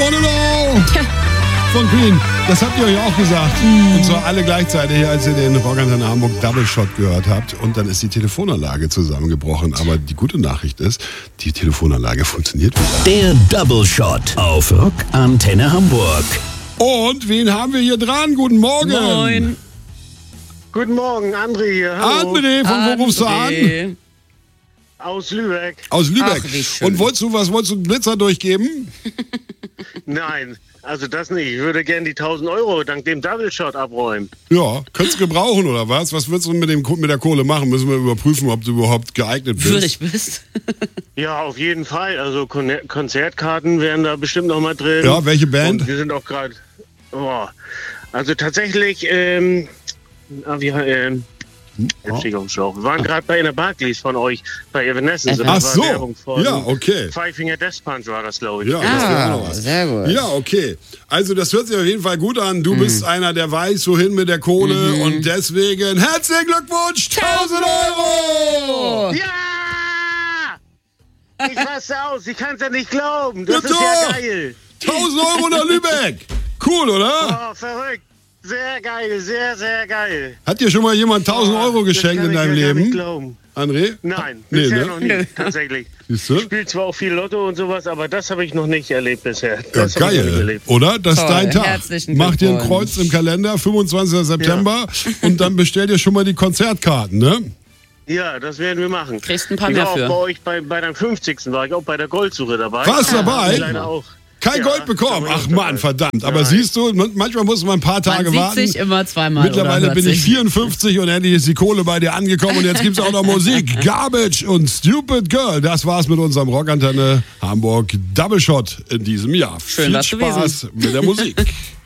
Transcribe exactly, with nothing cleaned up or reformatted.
Wanna Know von Queen. Das habt ihr euch auch gesagt. Und zwar alle gleichzeitig, als ihr den Rockantenne Hamburg Double Shot gehört habt. Und dann ist die Telefonanlage zusammengebrochen. Aber die gute Nachricht ist, die Telefonanlage funktioniert wieder. Der Double Shot auf Rockantenne Hamburg. Und wen haben wir hier dran? Guten Morgen. Moin. Guten Morgen, André hier. Hallo. André, von wo rufst du an? Aus Lübeck. Aus Lübeck. Ach, wie schön. Und wolltest du was, wolltest du einen Blitzer durchgeben? Nein, also das nicht. Ich würde gerne die tausend Euro dank dem Double Shot abräumen. Ja, könntest du gebrauchen oder was? Was würdest du mit, dem, mit der Kohle machen? Müssen wir überprüfen, ob du überhaupt geeignet bist. Würdig bist. Ja, auf jeden Fall. Also Kon- Konzertkarten wären da bestimmt noch mal drin. Ja, welche Band? Und wir sind auch gerade... Oh, also tatsächlich... Ähm, ah, wie, ähm, Jetzt stehe ich auf dem Schlauch. Wir waren gerade bei einer Barclays von euch, bei Evanescence. Ach so, Werbung von ja, okay. Five Finger Death Punch war das, glaube ich. Ja, das wäre auch noch Ah, was. sehr gut. Ja, okay. Also das hört sich auf jeden Fall gut an. Du Mhm. bist einer, der weiß, wohin mit der Kohle. Mhm. Und deswegen herzlichen Glückwunsch, tausend Euro! Ja! Ich raste aus, ich kann es ja nicht glauben. Das Ja, ist ja doch. geil. tausend Euro nach Lübeck! Cool, oder? Oh, verrückt. Sehr geil, sehr, sehr geil. Hat dir schon mal jemand tausend Oh, Euro das geschenkt kann in ich deinem ja gar nicht Leben? glauben. André? Nein, Nee, bisher ne? noch nicht, tatsächlich. Siehst du? Ich spiele zwar auch viel Lotto und sowas, aber das habe ich noch nicht erlebt bisher. Ja, Das hab ich noch nicht geil, erlebt. oder? Das ist Toll, dein Tag. herzlichen Mach dir ein Glückwunsch. Kreuz im Kalender, fünfundzwanzigsten September, und dann bestell dir schon mal die Konzertkarten, ne? Ja, das werden wir machen. Kriegst ein paar ich mehr war auch für. bei euch bei, bei deinem fünfzigsten war ich auch bei der Goldsuche dabei. Warst du dabei? Leider auch. Kein Ja, Gold bekommen. da war ich Ach auch Mann, dabei. verdammt. Aber Nein. siehst du, man- manchmal muss man ein paar Tage Man sieht warten. sich immer zweimal. Mittlerweile oder bin hört ich sich. vierundfünfzig und endlich ist die Kohle bei dir angekommen und jetzt gibt's auch noch Musik. Garbage und Stupid Girl. Das war's mit unserem Rockantenne Hamburg Double Shot in diesem Jahr. Schön Viel war's Spaß gewesen. mit der Musik.